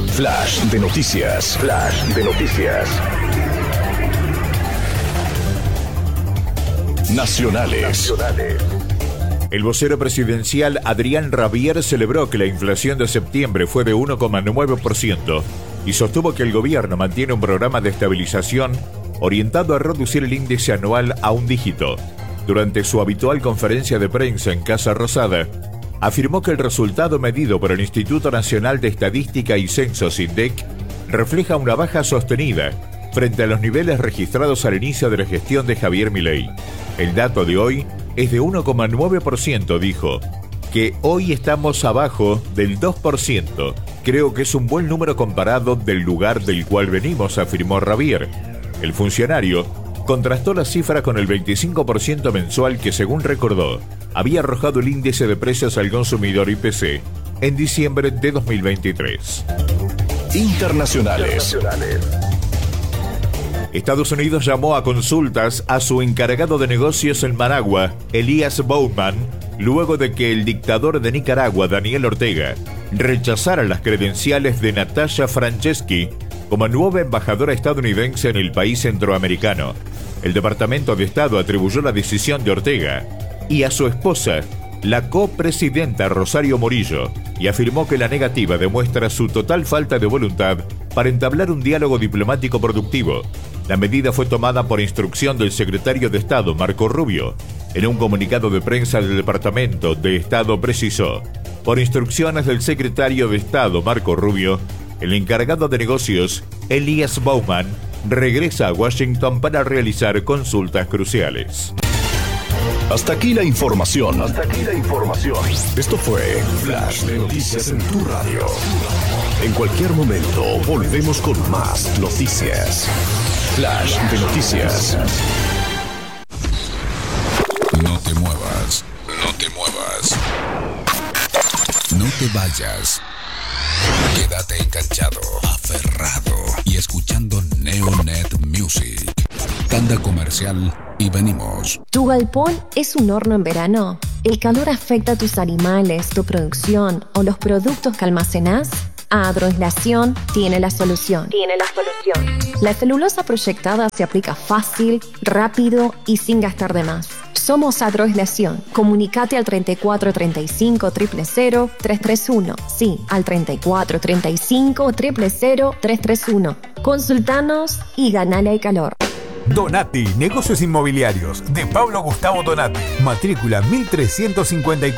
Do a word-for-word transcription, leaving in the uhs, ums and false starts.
Flash de noticias. Flash de noticias. Nacionales. Nacionales. El vocero presidencial Adrián Rabier celebró que la inflación de septiembre fue de uno coma nueve por ciento y sostuvo que el gobierno mantiene un programa de estabilización orientado a reducir el índice anual a un dígito. Durante su habitual conferencia de prensa en Casa Rosada, afirmó que el resultado medido por el Instituto Nacional de Estadística y Censos INDEC refleja una baja sostenida frente a los niveles registrados al inicio de la gestión de Javier Milei. El dato de hoy es de uno coma nueve por ciento, dijo, que hoy estamos abajo del dos por ciento. Creo que es un buen número comparado del lugar del cual venimos, afirmó Rabier. El funcionario contrastó la cifra con el veinticinco por ciento mensual que, según recordó, había arrojado el índice de precios al consumidor I P C en diciembre de dos mil veintitrés. Internacionales. Estados Unidos llamó a consultas a su encargado de negocios en Managua, Elías Bowman, luego de que el dictador de Nicaragua, Daniel Ortega, rechazara las credenciales de Natasha Franceschi como nueva embajadora estadounidense en el país centroamericano. El Departamento de Estado atribuyó la decisión de Ortega y a su esposa, la copresidenta Rosario Murillo, y afirmó que la negativa demuestra su total falta de voluntad para entablar un diálogo diplomático productivo. La medida fue tomada por instrucción del secretario de Estado, Marco Rubio. En un comunicado de prensa del Departamento de Estado precisó: por instrucciones del secretario de Estado, Marco Rubio, el encargado de negocios, Elías Bowman, regresa a Washington para realizar consultas cruciales. Hasta aquí la información. Hasta aquí la información. Esto fue Flash de Noticias en tu radio. En cualquier momento volvemos con más noticias. Flash de Noticias. No te muevas, no te muevas. No te vayas. Quédate enganchado, aferrado y escuchando Neonet Music. Tanda comercial y venimos. ¿Tu galpón es un horno en verano? ¿El calor afecta a tus animales, tu producción o los productos que almacenás? Agroaislación tiene la solución. Tiene la solución. La celulosa proyectada se aplica fácil, rápido y sin gastar de más. Somos Agroaislación. Comunicate al treinta y cuatro treinta y cinco cero cero cero tres tres uno. Sí, al treinta y cuatro treinta y cinco cero cero cero tres tres uno. Consultanos y ganale el calor. Donati, negocios inmobiliarios, de Pablo Gustavo Donati, matrícula mil trescientos cincuenta y cuatro.